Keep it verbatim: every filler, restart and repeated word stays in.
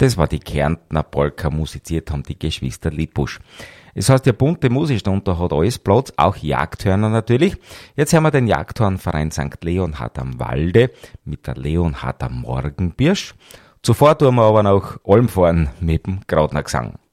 Das war die Kärntner Polka, musiziert haben die Geschwister Lippusch. Es heißt ja bunte Musikstunde, da hat alles Platz, auch Jagdhörner natürlich. Jetzt haben wir den Jagdhornverein Sankt Leonhard am Walde mit der Leonharder Morgenbirsch. Zuvor tun wir aber noch Almfahren mit dem Gradner Gesang.